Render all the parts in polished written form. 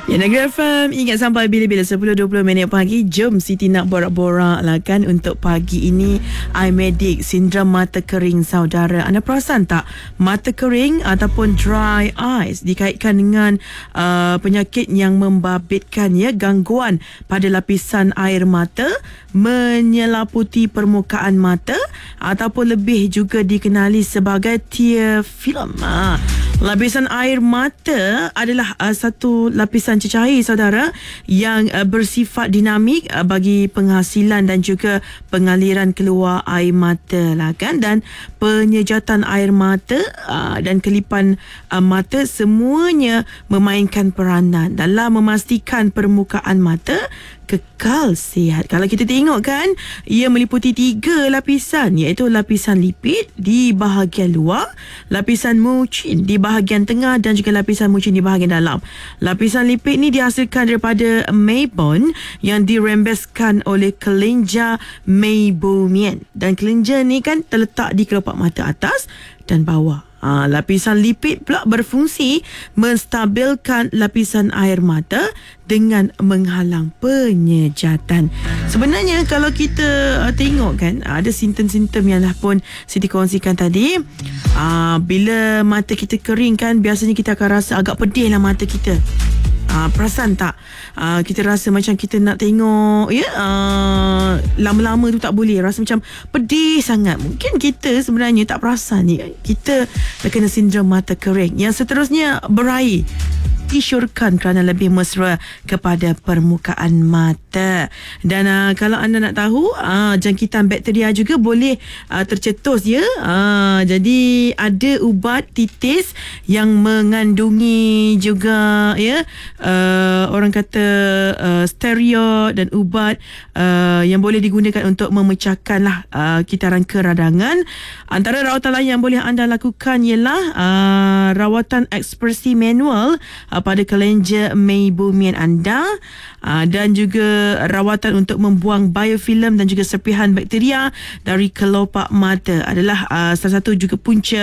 Ya, Negeri FM ingat sampai bila-bila 10.20 minit pagi. Jom Siti nak borak-borak lah kan untuk pagi ini. iMedic, sindrom mata kering saudara. Anda perasan tak mata kering ataupun dry eyes dikaitkan dengan penyakit yang membabitkan ya, gangguan pada lapisan air mata menyelaputi permukaan mata ataupun lebih juga dikenali sebagai tear film. Lapisan air mata adalah satu lapisan cecair saudara yang bersifat dinamik bagi penghasilan dan juga pengaliran keluar air mata lah kan, dan penyejatan air mata dan kelipan mata semuanya memainkan peranan dalam memastikan permukaan mata kekal sihat. Kalau kita tengok kan, ia meliputi 3 lapisan, iaitu lapisan lipid di bahagian luar, lapisan mucin di bahagian tengah dan juga lapisan mucin di bahagian dalam. Lapisan lipid ni dihasilkan daripada meibon yang dirembeskan oleh kelenjar meibomian, dan kelenjar ni kan terletak di kelopak mata atas dan bawah. Lapisan lipid pula berfungsi menstabilkan lapisan air mata dengan menghalang penyejatan. Sebenarnya kalau kita tengok kan, ada simptom-simptom yang dah pun Siti kongsikan tadi. Bila mata kita kering kan, biasanya kita akan rasa agak pedih lah mata kita. Perasan tak? Kita rasa macam kita nak tengok ya, lama-lama tu tak boleh, rasa macam pedih sangat. Mungkin kita sebenarnya tak perasan ni, kita terkena sindrom mata kering. Yang seterusnya berair, isyorkan kerana lebih mesra kepada permukaan mata. Dan kalau anda nak tahu, jangkitan bakteria juga boleh tercetus ya. Jadi ada ubat titis yang mengandungi juga ya, orang kata steroid dan ubat yang boleh digunakan untuk memecahkan lah kitaran keradangan. Antara rawatan lain yang boleh anda lakukan ialah rawatan ekspresi manual pada kelenjar meibomian anda, dan juga rawatan untuk membuang biofilm dan juga serpihan bakteria dari kelopak mata adalah salah satu juga punca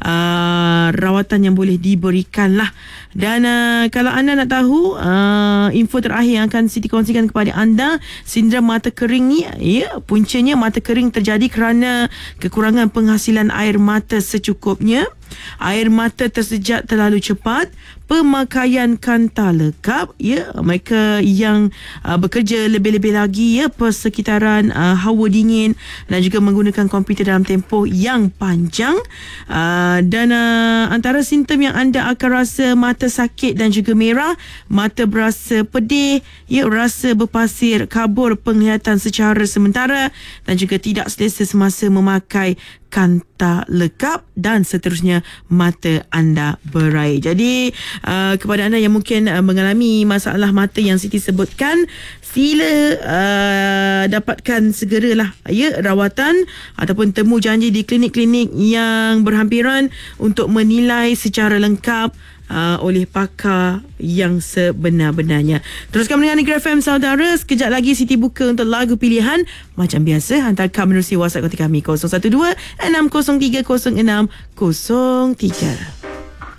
rawatan yang boleh diberikan lah. Dan kalau anda nak tahu info terakhir yang akan Siti kongsikan kepada anda, sindrom mata kering ni ya, puncanya mata kering terjadi kerana kekurangan penghasilan air mata secukupnya, air mata tersejat terlalu cepat, pemakaian kanta lekap ya, mereka yang bekerja lebih-lebih lagi ya, persekitaran hawa dingin dan juga menggunakan komputer dalam tempoh yang panjang. Dan antara simptom yang anda akan rasa mata sakit dan juga merah, mata berasa pedih ya, rasa berpasir, kabur penglihatan secara sementara dan juga tidak selesa semasa memakai kanta lekap, dan seterusnya mata anda berair. Jadi kepada anda yang mungkin mengalami masalah mata yang Siti sebutkan, sila dapatkan segeralah ya rawatan ataupun temu janji di klinik-klinik yang berhampiran untuk menilai secara lengkap oleh pakar yang sebenar-benarnya. Teruskan mendengar Negeri FM saudara. Sekejap lagi Siti buka untuk lagu pilihan. Macam biasa, hantarkan menerusi WhatsApp kontak kami 012 603 0603.